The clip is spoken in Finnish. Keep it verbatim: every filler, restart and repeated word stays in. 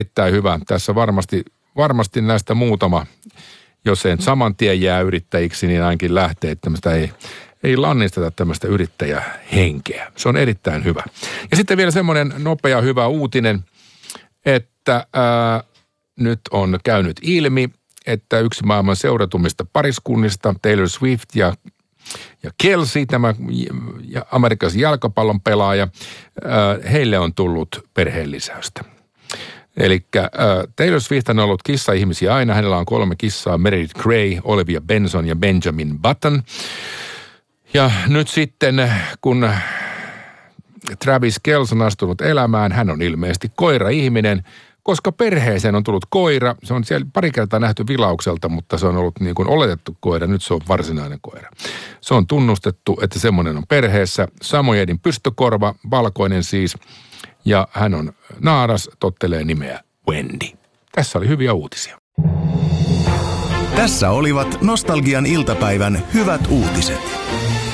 Erittäin hyvä. Tässä varmasti, varmasti näistä muutama, jos ei saman tien jää yrittäjiksi, niin ainakin lähtee, että tämmöistä ei, ei lannisteta tämmöistä yrittäjähenkeä. Se on erittäin hyvä. Ja sitten vielä semmoinen nopea hyvä uutinen, että ää, nyt on käynyt ilmi, että yksi maailman seuratummista pariskunnista, Taylor Swift ja, ja Kelsey, tämä Amerikan jalkapallon pelaaja, ää, heille on tullut perheenlisäystä. Eli äh, Taylor Swift on ollut kissa-ihmisiä aina. Hänellä on kolme kissaa, Meredith Grey, Olivia Benson ja Benjamin Button. Ja nyt sitten, kun Travis Kelce on astunut elämään, hän on ilmeisesti koira-ihminen, koska perheeseen on tullut koira. Se on siellä pari kertaa nähty vilaukselta, mutta se on ollut niin kuin oletettu koira. Nyt se on varsinainen koira. Se on tunnustettu, että semmoinen on perheessä. Samojedin pystykorva, valkoinen siis. Ja hän on naaras, tottelee nimeä Wendy. Tässä oli hyviä uutisia. Tässä olivat Nostalgian iltapäivän hyvät uutiset.